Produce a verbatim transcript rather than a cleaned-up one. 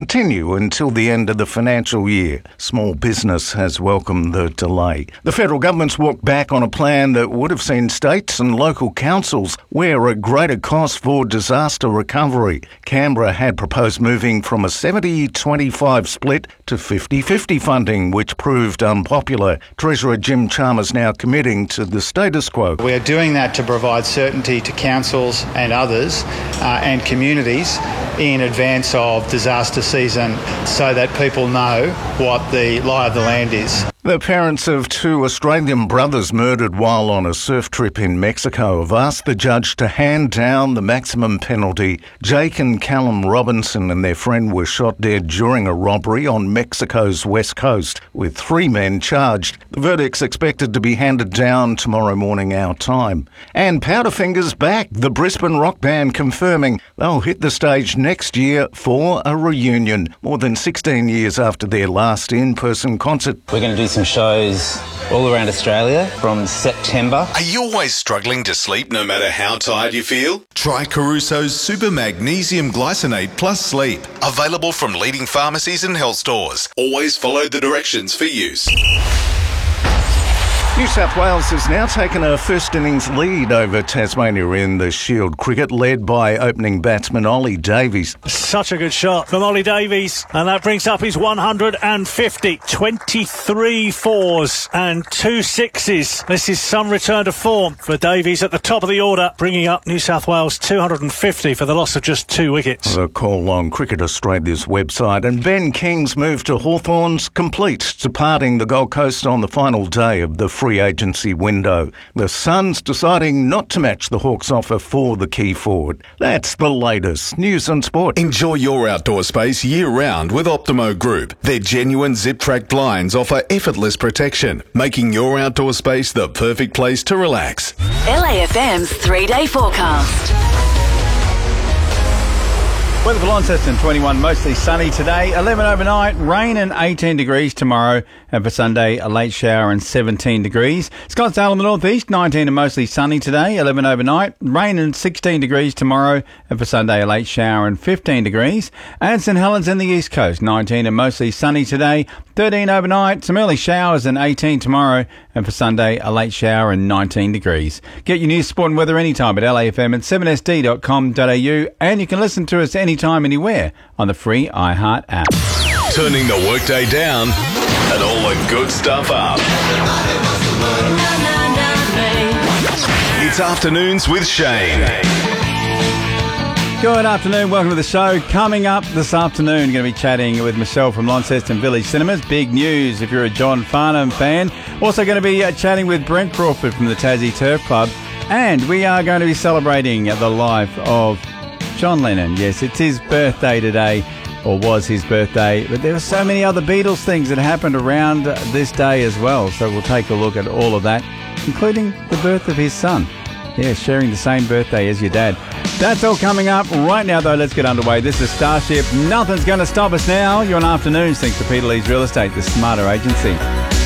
continue until the end of the financial year. Small business has welcomed the delay. The federal government's walked back on a plan that would have seen states and local councils wear a greater cost for disaster recovery. Canberra had proposed moving from a seventy twenty-five split to fifty-fifty funding, which proved unpopular. Treasurer Jim Chalmers now committing to the status quo. We are doing that to provide certainty to councils and others uh, and communities in advance of disaster season so that people know what the lie of the land is. The parents of two Australian brothers murdered while on a surf trip in Mexico have asked the judge to hand down the maximum penalty. Jake and Callum Robinson and their friend were shot dead during a robbery on Mexico's west coast, with three men charged. The verdict's expected to be handed down tomorrow morning our time. And Powderfinger's back, the Brisbane rock band confirming they'll hit the stage next year for a reunion, more than sixteen years after their last in-person concert. We're going to do some shows all around Australia from September. Are you always struggling to sleep no matter how tired you feel? Try Caruso's Super Magnesium Glycinate Plus Sleep. Available from leading pharmacies and health stores. Always follow the directions for use. New South Wales has now taken a first innings lead over Tasmania in the Shield cricket, led by opening batsman Ollie Davies. Such a good shot from Ollie Davies, and that brings up his one hundred fifty. twenty-three fours and two sixes. This is some return to form for Davies at the top of the order, bringing up New South Wales two hundred fifty for the loss of just two wickets. The call on Cricket Australia's website, and Ben King's move to Hawthorns complete, departing the Gold Coast on the final day of the free agency window. The Suns deciding not to match the Hawks' offer for the key forward. That's the latest news and sport. Enjoy your outdoor space year-round with Optimo Group. Their genuine zip-track blinds offer effortless protection, making your outdoor space the perfect place to relax. L A F M's three-day forecast. Weather for Launceston, twenty-one, mostly sunny today, eleven overnight, rain and eighteen degrees tomorrow, and for Sunday, a late shower and seventeen degrees. Scottsdale in the northeast, nineteen and mostly sunny today, eleven overnight, rain and sixteen degrees tomorrow, and for Sunday, a late shower and fifteen degrees. And St Helens in the east coast, nineteen and mostly sunny today, thirteen overnight, some early showers and eighteen tomorrow, and for Sunday, a late shower and nineteen degrees. Get your news, sport and weather anytime at L A F M at seven S D dot com dot A U, and you can listen to us anytime, anywhere on the free iHeart app. Turning the workday down and all the good stuff up. It's Afternoons with Shane. Good afternoon, welcome to the show. Coming up this afternoon, going to be chatting with Michelle from Launceston Village Cinemas. Big news if you're a John Farnham fan. Also going to be uh, chatting with Brent Crawford from the Tassie Turf Club. And we are going to be celebrating the life of John Lennon. Yes, it's his birthday today, or was his birthday, but there were so many other Beatles things that happened around this day as well. So we'll take a look at all of that, including the birth of his son. Yeah, sharing the same birthday as your dad. That's all coming up. Right now, though, let's get underway. This is Starship. Nothing's going to stop us now. You're on Afternoons, thanks to Peter Lee's Real Estate, the smarter agency.